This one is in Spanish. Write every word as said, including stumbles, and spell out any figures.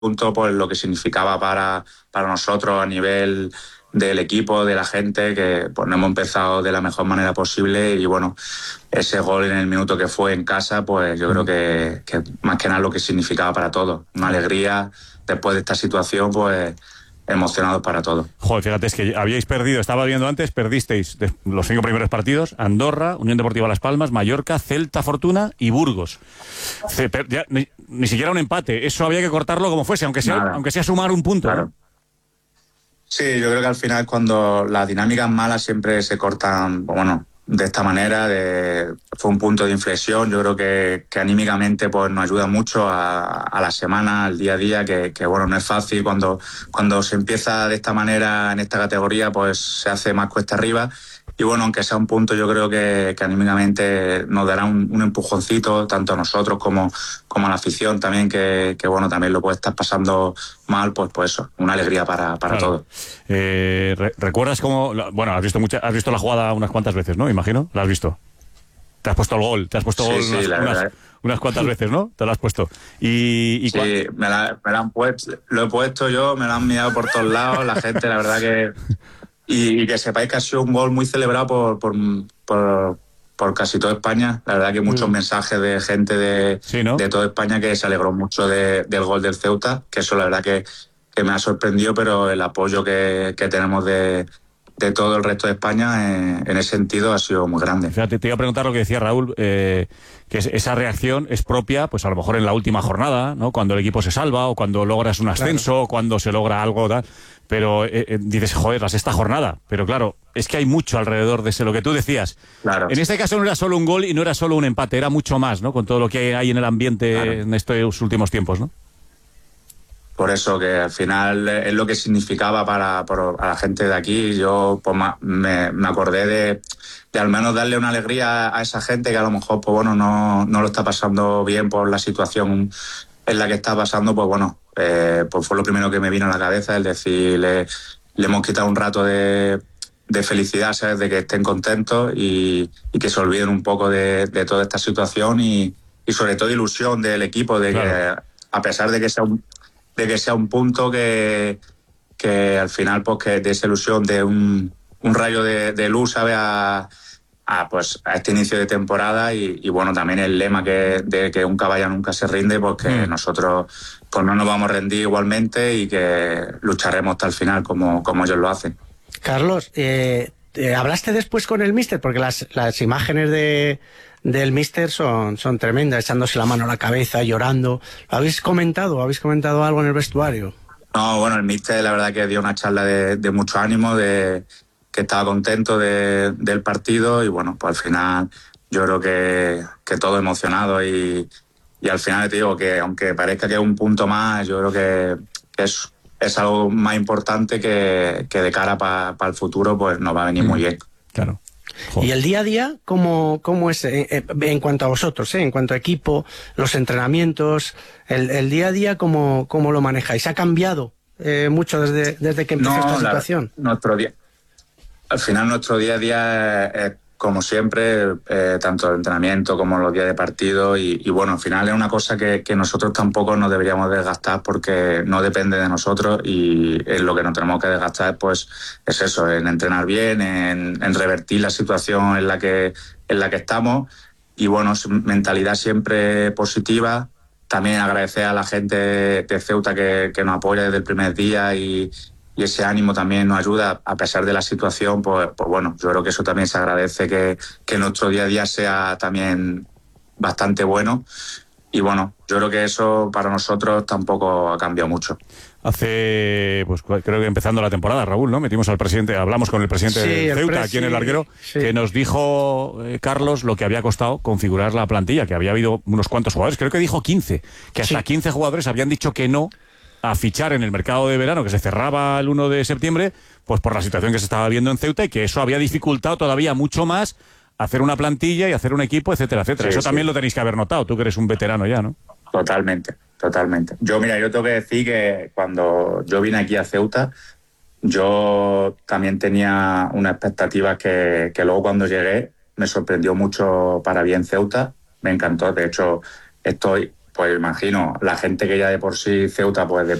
punto, pues lo que significaba para, para nosotros a nivel del equipo, de la gente, que pues no hemos empezado de la mejor manera posible y bueno, ese gol en el minuto que fue en casa, pues yo creo que, que más que nada lo que significaba para todos. Una alegría después de esta situación, pues emocionados para todos. Joder, fíjate, es que habíais perdido, estaba viendo antes, perdisteis los cinco primeros partidos: Andorra, Unión Deportiva Las Palmas, Mallorca, Celta Fortuna y Burgos. Se, ya, ni, ni siquiera un empate, eso había que cortarlo como fuese, aunque sea, aunque sea sumar un punto. Claro. ¿No? Sí, yo creo que al final cuando las dinámicas malas siempre se cortan, bueno, de esta manera, de, fue un punto de inflexión. Yo creo que, que anímicamente pues nos ayuda mucho a, a la semana, al día a día, que, que bueno, no es fácil cuando, cuando se empieza de esta manera en esta categoría, pues se hace más cuesta arriba. Y bueno, aunque sea un punto, yo creo que, que anímicamente nos dará un, un empujoncito, tanto a nosotros como, como a la afición también, que, que bueno, también lo puede estar pasando mal, pues, pues eso, una alegría para, para claro. todos. Eh, re ¿Recuerdas cómo, bueno, has visto, mucha, has visto la jugada unas cuantas veces, ¿no? Imagino, ¿la has visto? Te has puesto el gol, te has puesto sí, gol sí, unas, la unas, verdad. unas cuantas veces, ¿no? Te lo has puesto. Y, y sí, me la, me la han puesto, lo he puesto yo, me lo han mirado por todos lados, la gente, la verdad que... Y, y que sepáis que ha sido un gol muy celebrado por, por, por, por casi toda España. La verdad que muchos mm. mensajes de gente de, sí, ¿no? de toda España que se alegró mucho de, del gol del Ceuta, que eso la verdad que, que me ha sorprendido, pero el apoyo que, que tenemos de, de todo el resto de España en, en ese sentido ha sido muy grande. Fíjate, te iba a preguntar lo que decía Raúl, eh, que es, esa reacción es propia, pues a lo mejor en la última jornada, ¿no? Cuando el equipo se salva o cuando logras un ascenso, claro. o cuando se logra algo tal. Pero eh, eh, dices, joder, la sexta jornada. Pero claro, es que hay mucho alrededor de ese, lo que tú decías. Claro. En este caso no era solo un gol y no era solo un empate, era mucho más, ¿no? Con todo lo que hay en el ambiente, claro. en estos últimos tiempos, ¿no? Por eso, que al final es lo que significaba para, para la gente de aquí. Yo pues, me, me acordé de, de al menos darle una alegría a esa gente que a lo mejor pues, bueno, no, no lo está pasando bien por la situación en la que está pasando. Pues bueno, eh, pues fue lo primero que me vino a la cabeza, es decir, le, le hemos quitado un rato de, de felicidad, ¿sabes? De que estén contentos y, y que se olviden un poco de, de toda esta situación y, y sobre todo ilusión del equipo, de claro. que a pesar de que sea un de que sea un punto que, que al final pues que de esa ilusión de un, un rayo de, de luz, ¿sabe? A, a, pues, a este inicio de temporada y, y bueno, también el lema que, de que un caballo nunca se rinde, porque pues, mm. nosotros pues no nos vamos a rendir igualmente y que lucharemos hasta el final como, como ellos lo hacen. Carlos, eh, eh, ¿hablaste después con el míster? Porque las, las imágenes de... del míster son, son tremendas, echándose la mano a la cabeza, llorando. ¿Lo habéis comentado? ¿Habéis comentado algo en el vestuario? No, bueno, el míster la verdad que dio una charla de, de mucho ánimo, de que estaba contento de, del partido y bueno, pues al final yo creo que, que todo emocionado y, y al final te digo que aunque parezca que es un punto más, yo creo que, que es, es algo más importante que, que de cara para pa el futuro pues nos va a venir mm. muy bien. Claro. Joder. ¿Y el día a día cómo, cómo es eh, eh, en cuanto a vosotros, eh, en cuanto a equipo, los entrenamientos, el, el día a día cómo, cómo lo manejáis? ¿Ha cambiado eh, mucho desde, desde que empezó no, esta la, situación? Nuestro día, al final nuestro día a día es, es como siempre, eh, tanto el entrenamiento como los días de partido y, y bueno, al final es una cosa que, que nosotros tampoco nos deberíamos desgastar porque no depende de nosotros y en lo que nos tenemos que desgastar pues es eso, en entrenar bien, en, en revertir la situación en la que, en la que estamos y bueno, mentalidad siempre positiva. También agradecer a la gente de Ceuta que, que nos apoya desde el primer día y y ese ánimo también nos ayuda a pesar de la situación, pues, pues bueno, yo creo que eso también se agradece, que, que nuestro día a día sea también bastante bueno y bueno, yo creo que eso para nosotros tampoco ha cambiado mucho. Hace, pues creo que empezando la temporada, Raúl, ¿no? Metimos al presidente, hablamos con el presidente sí, de Ceuta, el aquí en el larguero, sí. que nos dijo, eh, Carlos, lo que había costado configurar la plantilla, que había habido unos cuantos jugadores, creo que dijo quince, que hasta sí. quince jugadores habían dicho que no a fichar en el mercado de verano que se cerraba el uno de septiembre, pues por la situación que se estaba viendo en Ceuta y que eso había dificultado todavía mucho más hacer una plantilla y hacer un equipo, etcétera, etcétera. Sí, eso sí. también lo tenéis que haber notado, tú que eres un veterano ya, ¿no? Totalmente, totalmente. Yo, mira, yo tengo que decir que cuando yo vine aquí a Ceuta, yo también tenía unas expectativas que, que luego cuando llegué me sorprendió mucho para bien Ceuta, me encantó, de hecho estoy... pues imagino, la gente que ya de por sí Ceuta, pues de